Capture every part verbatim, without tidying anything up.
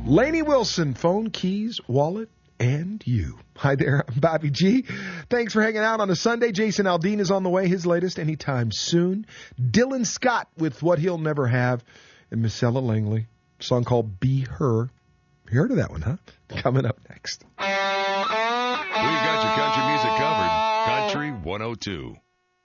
Lainey Wilson, phone, keys, wallet, and you. Hi there, I'm Bobby G. Thanks for hanging out on a Sunday. Jason Aldean is on the way, his latest anytime soon. Dylan Scott with What He'll Never Have, and Miss Ella Langley, a song called Be Her. You heard of that one, huh? Coming up next. We've got your country music covered. Country one oh two.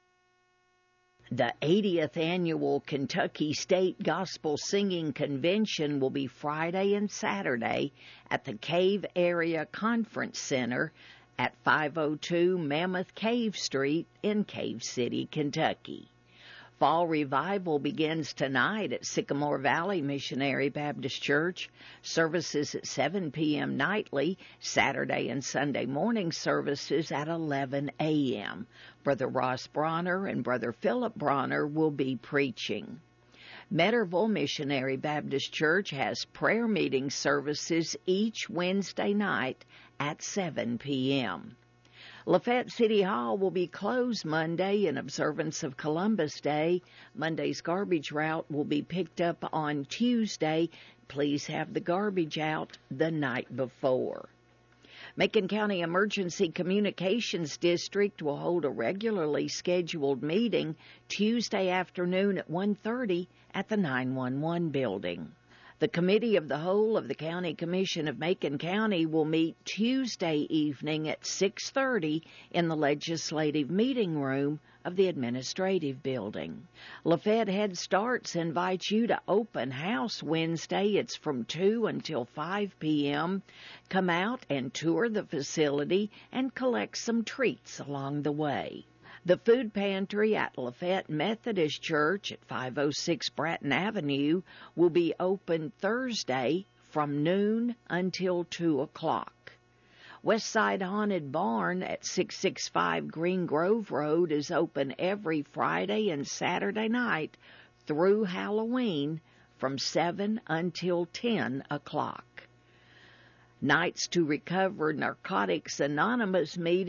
The eightieth Annual Kentucky State Gospel Singing Convention will be Friday and Saturday at the Cave Area Conference Center at five oh two Mammoth Cave Street in Cave City, Kentucky. Fall revival begins tonight at Sycamore Valley Missionary Baptist Church. Services at seven p.m. nightly, Saturday and Sunday morning services at eleven a.m. Brother Ross Bronner and Brother Philip Bronner will be preaching. Metterville Missionary Baptist Church has prayer meeting services each Wednesday night at seven p.m. Lafayette City Hall will be closed Monday in observance of Columbus Day. Monday's garbage route will be picked up on Tuesday. Please have the garbage out the night before. Macon County Emergency Communications District will hold a regularly scheduled meeting Tuesday afternoon at one thirty at the nine one one building. The Committee of the Whole of the County Commission of Macon County will meet Tuesday evening at six thirty in the Legislative Meeting Room of the Administrative Building. Lafayette Head Starts invites you to open house Wednesday. It's from two until five p.m. Come out and tour the facility and collect some treats along the way. The food pantry at Lafayette Methodist Church at five oh six Bratton Avenue will be open Thursday from noon until two o'clock. Westside Haunted Barn at six sixty-five Green Grove Road is open every Friday and Saturday night through Halloween from seven until ten o'clock. Nights to Recover Narcotics Anonymous meeting